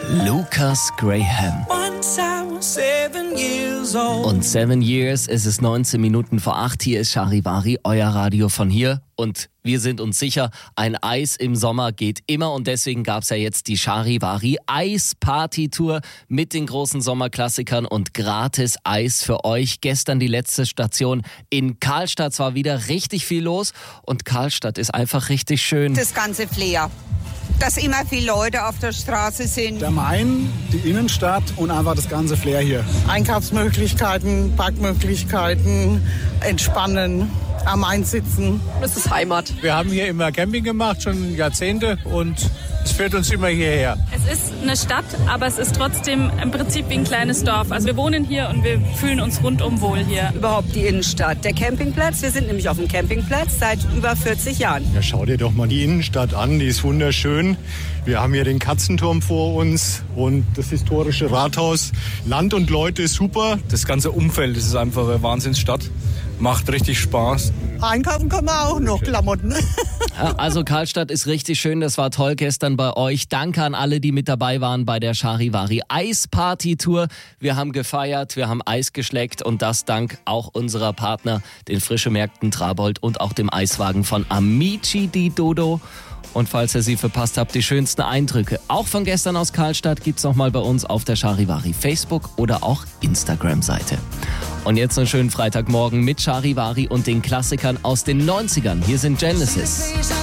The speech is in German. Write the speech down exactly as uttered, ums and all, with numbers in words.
Lucas Graham. Und Seven Years, es ist neunzehn Minuten vor acht. Hier ist Charivari, euer Radio von hier. Und wir sind uns sicher, ein Eis im Sommer geht immer. Und deswegen gab es ja jetzt die Charivari Eis-Party-Tour mit den großen Sommerklassikern und gratis Eis für euch. Gestern die letzte Station in Karlstadt. Es war wieder richtig viel los. Und Karlstadt ist einfach richtig schön. Das ganze Flair. Dass immer viele Leute auf der Straße sind. Der Main, die Innenstadt und einfach das ganze Flair hier. Einkaufsmöglichkeiten, Parkmöglichkeiten, entspannen, am Main sitzen. Das ist Heimat. Wir haben hier immer Camping gemacht, schon Jahrzehnte, und es führt uns immer hierher. Es ist eine Stadt, aber es ist trotzdem im Prinzip wie ein kleines Dorf. Also wir wohnen hier und wir fühlen uns rundum wohl hier. Überhaupt die Innenstadt. Der Campingplatz, wir sind nämlich auf dem Campingplatz seit über vierzig Jahren. Ja, schau dir doch mal die Innenstadt an, die ist wunderschön. Wir haben hier den Katzenturm vor uns und das historische Rathaus. Land und Leute ist super. Das ganze Umfeld, das ist einfach eine Wahnsinnsstadt. Macht richtig Spaß. Einkaufen kann man auch noch, Klamotten. Ja, also Karlstadt ist richtig schön, das war toll gestern bei euch. Danke an alle, die mit dabei waren bei der Charivari Eis-Party-Tour. Wir haben gefeiert, wir haben Eis geschleckt und das dank auch unserer Partner, den Frische Märkten Trabold und auch dem Eiswagen von Amici di Dodo. Und falls ihr sie verpasst habt, die schönsten Eindrücke, auch von gestern aus Karlstadt, gibt's nochmal bei uns auf der Charivari Facebook oder auch Instagram-Seite. Und jetzt einen schönen Freitagmorgen mit Charivari und den Klassikern aus den neunzigern. Hier sind Genesis.